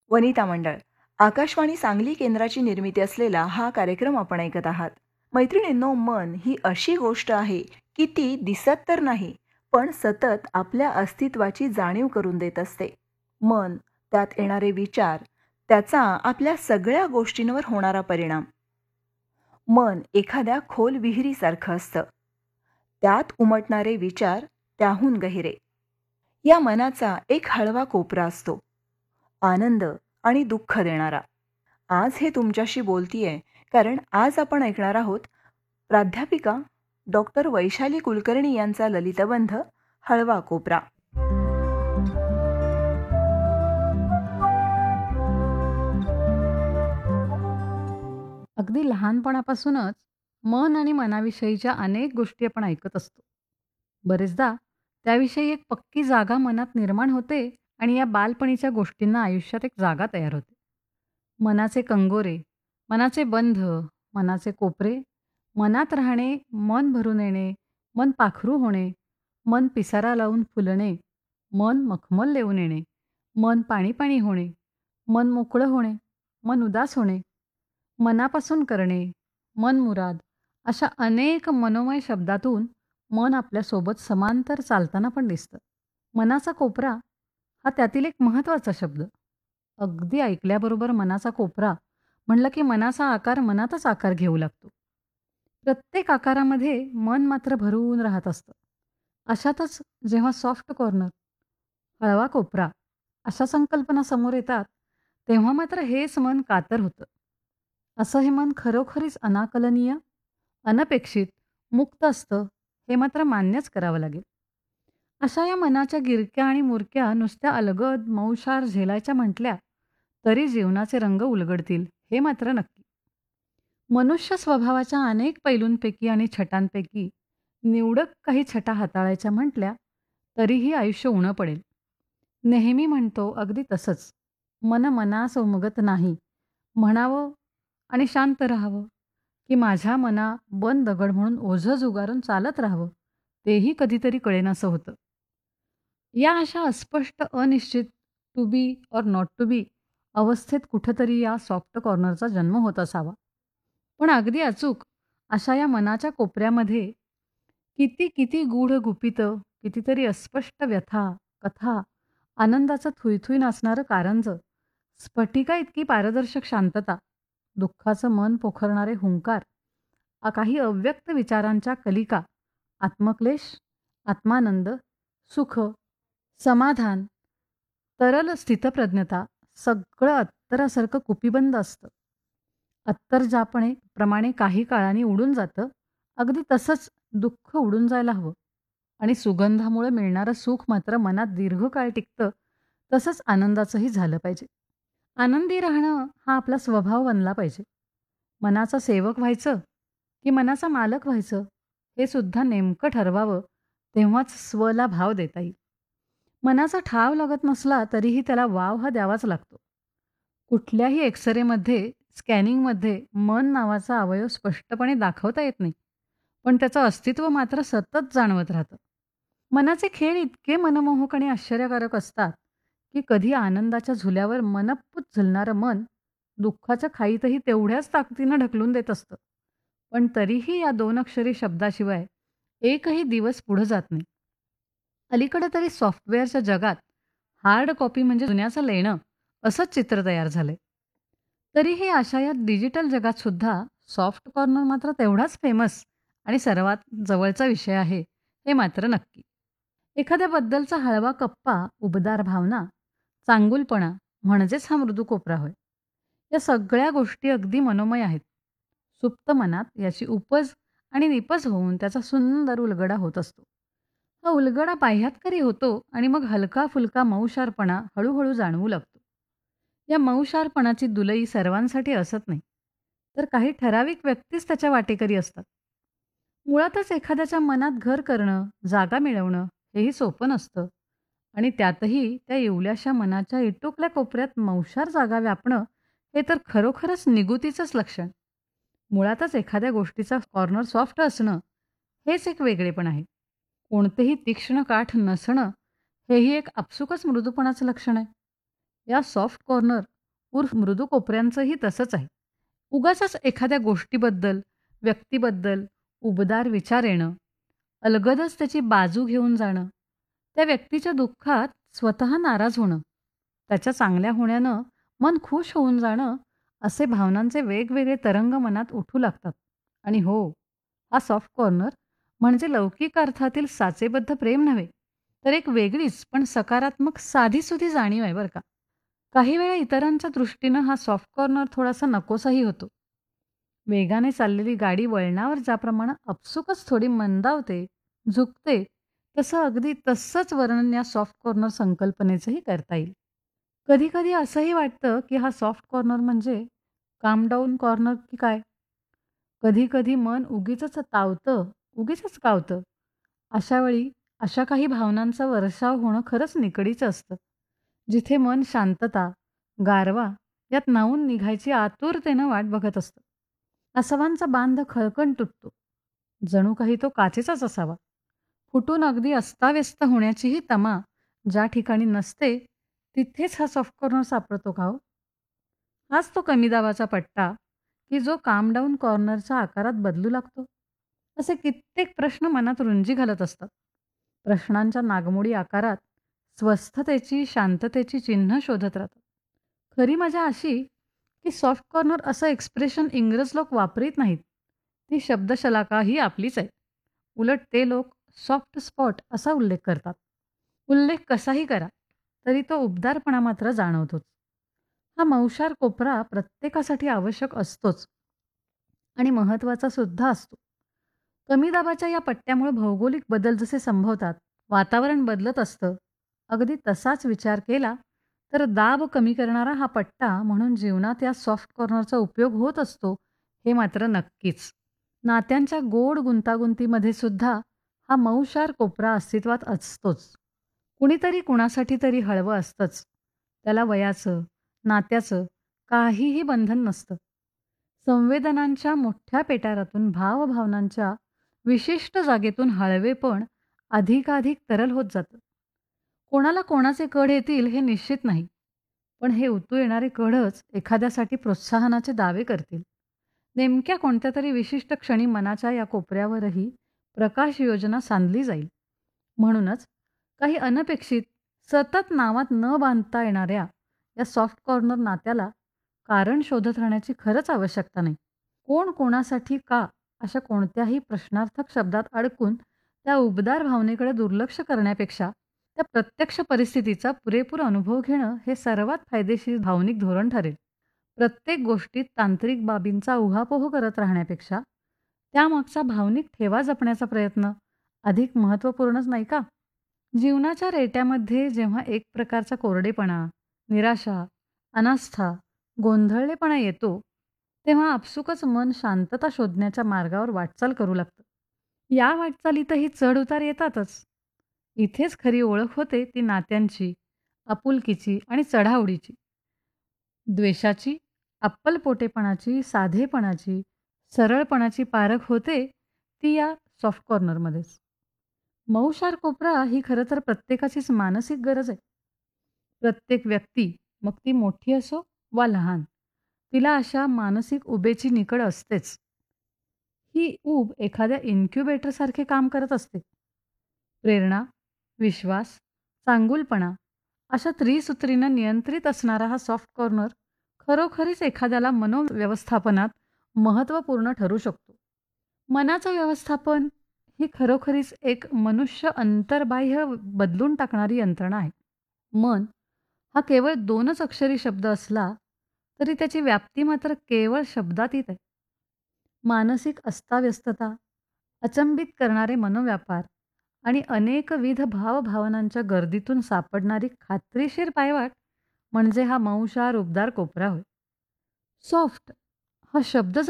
वनिता मंडळ. आकाशवाणी सांगली केंद्राची निर्मिती असलेला हा कार्यक्रम आपण ऐकत आहात. मैत्रिणींनो, मन ही अशी गोष्ट आहे की ती दिसत तर नाही, पण सतत आपल्या अस्तित्वाची जाणीव करून देत असते. मन, त्यात येणारे विचार, त्याचा आपल्या सगळ्या गोष्टींवर होणारा परिणाम. मन एखाद्या खोल विहिरीसारखं असतं. त्यात उमटणारे विचार त्याहून गहिरे. या मनाचा एक हळवा कोपरा असतो, आनंद आणि दुःख देणारा. आज हे तुमच्याशी बोलतीये कारण आज आपण ऐकणार आहोत प्राध्यापिका डॉक्टर वैशाली कुलकर्णी यांचा ललितबंध हळवा कोपरा. अगदी लहानपणापासूनच मन आणि मनाविषयीच्या अनेक गोष्टी आपण ऐकत असतो. बरेचदा त्याविषयी एक पक्की जागा मनात निर्माण होते आणि या बालपणीच्या गोष्टींना आयुष्यात एक जागा तयार होते. मनाचे कंगोरे, मनाचे बंध, मनाचे कोपरे, मनात राहणे, मन भरून येणे, मन पाखरू होणे, मन पिसारा लावून फुलणे, मन मखमल देऊन येणे, मन पाणी पाणी होणे, मन मोकळं होणे, मन उदास होणे, मनापासून करणे, मनमुराद अशा अनेक मनोमय शब्दातून मन आपल्यासोबत समांतर चालताना पण दिसतं. मनाचा कोपरा हा त्यातील एक महत्त्वाचा शब्द. अगदी ऐकल्याबरोबर मनाचा कोपरा म्हणलं की मनाचा आकार मनातच आकार घेऊ लागतो. प्रत्येक आकारामध्ये मन मात्र भरून राहत असतं. अशातच जेव्हा सॉफ्ट कॉर्नर, हळवा कोपरा अशा संकल्पना समोर येतात, तेव्हा मात्र हेच मन कातर होतं. असं हे मन खरोखरीच अनाकलनीय, अनपेक्षित, मुक्त असतं, हे मात्र मान्यच करावं लागेल. अशा या मनाच्या गिरक्या आणि मुरक्या नुसत्या अलगद मौशार झेलायच्या म्हटल्या, तरी जीवनाचे रंग उलगडतील, हे मात्र नक्की. मनुष्य स्वभावाच्या अनेक पैलूंपैकी आणि छटांपैकी निवडक काही छटा हाताळायच्या म्हटल्या, तरीही आयुष्य उणं पडेल. नेहमी म्हणतो अगदी तसंच, मन मनास उमगत नाही, म्हणावं आणि शांत राहावं, की माझ्या मना बंद दगड म्हणून ओझं जुगारून चालत राहावं, तेही कधीतरी कळेनासं होतं. या अशा अस्पष्ट, अनिश्चित, to be or not to be अवस्थेत कुठेतरी या सॉफ्ट कॉर्नरचा जन्म होत असावा. पण अगदी अचूक अशा या मनाच्या कोपऱ्यामध्ये किती किती गूढ गुपितं, कितीतरी अस्पष्ट व्यथा, कथा, आनंदाचं थुईथुई नाचणारं कारंजं, स्फटिका इतकी पारदर्शक शांतता, दुःखाचं मन पोखरणारे हुंकार, काही अव्यक्त विचारांच्या कलिका, आत्मक्लेश, आत्मानंद, सुख, समाधान, तरल स्थितप्रज्ञता सगळं अत्तरासारखं कुपीबंद असतं. अत्तर ज्यापणे प्रमाणे काही काळाने उडून जातं, अगदी तसंच दुःख उडून जायला हवं आणि सुगंधामुळे मिळणारं सुख मात्र मनात दीर्घकाळ टिकतं. तसंच आनंदाचंही झालं पाहिजे. आनंदी राहणं हा आपला स्वभाव बनला पाहिजे. मनाचा सेवक व्हायचं की मनाचा मालक व्हायचं, हे सुद्धा नेमकं ठरवावं, तेव्हाच स्वला भाव देता येईल. मनाचा ठाव लागत नसला तरीही त्याला वाव हा द्यावाच लागतो. कुठल्याही एक्सरेमध्ये, स्कॅनिंगमध्ये मन नावाचा अवयव स्पष्टपणे दाखवता येत नाही, पण त्याचं अस्तित्व मात्र सतत जाणवत राहतं. मनाचे खेळ इतके मनमोहक आणि आश्चर्यकारक असतात, की कधी आनंदाच्या झुल्यावर मनपूत झुलणारं मन दुःखाच्या खाईतही तेवढ्याच ताकदीनं ढकलून देत असतं. पण तरीही या 2 अक्षरी शब्दाशिवाय एकही दिवस पुढे जात नाही. अलीकडे तरी सॉफ्टवेअरच्या जगात हार्ड कॉपी म्हणजे जुन्याचं लेणं असंच चित्र तयार झालंय. तरीही अशा या डिजिटल जगात सुद्धा सॉफ्ट कॉर्नर मात्र तेवढाच फेमस आणि सर्वात जवळचा विषय आहे, हे मात्र नक्की. एखाद्याबद्दलचा हळवा कप्पा, उबदार भावना, चांगुलपणा म्हणजेच हा मृदू कोपरा होय. या सगळ्या गोष्टी अगदी मनोमय आहेत. सुप्त मनात याची उपज आणि निपज होऊन त्याचा सुंदर उलगडा होत असतो. हा उलगडा बाह्यातकरी होतो आणि मग हलका-फुलका मऊशारपणा हळू जाणवू लागतो. या मऊशारपणाची दुलई सर्वांसाठी असत नाही, तर काही ठराविक व्यक्तीच त्याच्या वाटेकरी असतात. मुळातच एखाद्याच्या मनात घर करणं, जागा मिळवणं हेही सोपं नसतं आणि त्यातही त्या येवल्याशा मनाच्या इटुकल्या कोपऱ्यात मौशार जागा व्यापणं हे तर खरोखरच निगुतीचंच लक्षण. मुळातच एखाद्या गोष्टीचा कॉर्नर सॉफ्ट असणं हेच एक वेगळेपण आहे. कोणतेही तीक्ष्ण काठ नसणं हेही एक आपसुकच मृदूपणाचं लक्षण आहे. या सॉफ्ट कॉर्नर उर्फ मृदू कोपऱ्यांचंही तसंच आहे. उगाचच एखाद्या गोष्टीबद्दल, व्यक्तीबद्दल उबदार विचार येणं, अलगदच त्याची बाजू घेऊन जाणं, त्या व्यक्तीच्या दुःखात स्वतः नाराज होणं, त्याच्या चांगल्या होण्यानं मन खुश होऊन जाणं, असे भावनांचे वेगवेगळे तरंग मनात उठू लागतात. आणि हो, हा सॉफ्ट कॉर्नर म्हणजे लौकिक अर्थातील साचेबद्ध प्रेम नव्हे, तर एक वेगळीच पण सकारात्मक साधीसुधी जाणीव आहे बरं का. काही वेळा इतरांच्या दृष्टीनं हा सॉफ्ट कॉर्नर थोडासा नकोसाही होतो. वेगाने चाललेली गाडी वळणावर ज्याप्रमाणे आपसुकच थोडी मंदावते, झुकते, तसं अगदी तसंच वर्णन या सॉफ्ट कॉर्नर संकल्पनेचंही करता येईल. कधी-कधी असंही वाटतं, की हा सॉफ्ट कॉर्नर म्हणजे काम डाऊन कॉर्नर की काय? कधी-कधी मन उगीचच तावतं, उगीचच कावतं. अशा वेळी अशा काही भावनांचा वर्षाव होणं खरंच निकडीचं असतं. जिथे मन शांतता, गारवा यात न्हाऊन निघायची आतुरतेनं वाट बघत असतं. आसवांचा बांध खळकन तुटतो. जणू काही तो काचेचाच असावा. फुटून अगदी अस्ताव्यस्त होण्याचीही तमा ज्या ठिकाणी नसते, तिथेच हा सॉफ्ट कॉर्नर सापडतो का हो? हाच तो कमी दाबाचा पट्टा, की जो काम डाऊन कॉर्नरच्या आकारात बदलू लागतो. असे कित्येक प्रश्न मनात रुंजी घालत असतात. प्रश्नांच्या नागमोडी आकारात स्वस्थतेची, शांततेची चिन्ह शोधत राहतात. खरी मजा अशी, की सॉफ्ट कॉर्नर असं एक्सप्रेशन इंग्रज लोक वापरीत नाहीत. ती शब्दशलाका ही आपलीच आहे. उलट ते लोक सॉफ्ट स्पॉट असा उल्लेख करतात. उल्लेख कसाही करा, तरी तो उबदारपणा मात्र जाणवतोच. हा मौशार कोपरा प्रत्येकासाठी आवश्यक असतोच आणि महत्त्वाचा सुद्धा असतो. कमी दाबाच्या या पट्ट्यामुळे भौगोलिक बदल जसे संभवतात, वातावरण बदलत असतं, अगदी तसाच विचार केला तर दाब कमी करणारा हा पट्टा म्हणून जीवनात या सॉफ्ट कॉर्नरचा उपयोग होत असतो, हे मात्र नक्कीच. नात्यांच्या गोड गुंतागुंतीमध्ये सुद्धा हा मऊशार कोपरा अस्तित्वात असतोच. कुणीतरी कुणासाठी तरी हळवं असतंच. त्याला वयाचं, नात्याचं काहीही बंधन नसतं. संवेदनांच्या मोठ्या पेटारातून भावभावनांच्या विशिष्ट जागेतून हळवेपण अधिकाधिक तरल होत जातं. कोणाला कोणाचे कढ येतील हे निश्चित नाही. पण हे उतू येणारे कढच एखाद्यासाठी प्रोत्साहनाचे दावे करतील. नेमक्या कोणत्यातरी विशिष्ट क्षणी मनाच्या या कोपऱ्यावरही प्रकाश योजना सांधली जाईल. म्हणूनच काही अनपेक्षित, सतत नावात न बांधता येणाऱ्या या सॉफ्ट कॉर्नर नात्याला कारण शोधत राहण्याची खरंच आवश्यकता नाही. कोण कोणासाठी का अशा कोणत्याही प्रश्नार्थक शब्दात अडकून त्या उबदार भावनेकडे दुर्लक्ष करण्यापेक्षा त्या प्रत्यक्ष परिस्थितीचा पुरेपूर अनुभव घेणं हे सर्वात फायदेशीर भावनिक धोरण ठरेल. प्रत्येक गोष्टीत तांत्रिक बाबींचा उहापोह करत राहण्यापेक्षा त्यामागचा भावनिक ठेवा जपण्याचा प्रयत्न अधिक महत्त्वपूर्णच नाही का? जीवनाच्या रेट्यामध्ये जेव्हा एक प्रकारचा कोरडेपणा, निराशा, अनास्था, गोंधळलेपणा येतो, तेव्हा आपसुकच मन शांतता शोधण्याच्या मार्गावर वाटचाल करू लागतं. या वाटचालीतही चढ-उतार येतातच. इथेच खरी ओळख होते ती नात्यांची, आपुलकीची आणि चढाओढीची. द्वेषाची, अप्पलपोटेपणाची, साधेपणाची, सरळपणाची पारख होते ती या सॉफ्ट कॉर्नरमध्येच. मऊशार कोपरा ही खरं तर प्रत्येकाचीच मानसिक गरज आहे. प्रत्येक व्यक्ती, मग ती मोठी असो वा लहान, तिला अशा मानसिक उबेची निकड असतेच. ही ऊब एखाद्या इन्क्युबेटरसारखे काम करत असते. प्रेरणा, विश्वास, चांगुलपणा अशा त्रिसूत्रीनं नियंत्रित असणारा हा सॉफ्ट कॉर्नर खरोखरीच एखाद्याला मनोव्यवस्थापनात महत्त्वपूर्ण ठरू शकतो. मनाचं व्यवस्थापन ही खरोखरीच एक मनुष्य अंतर्बाह्य बदलून टाकणारी यंत्रणा आहे. मन हा केवळ 2च अक्षरी शब्द असला तरी त्याची व्याप्ती मात्र केवळ शब्दातीत आहे. मानसिक अस्ताव्यस्तता, अचंबित करणारे मनोव्यापार आणि अनेकविध भावभावनांच्या गर्दीतून सापडणारी खात्रीशीर पायवाट म्हणजे हा मऊशार उबदार कोपरा होय. सॉफ्ट हा शब्द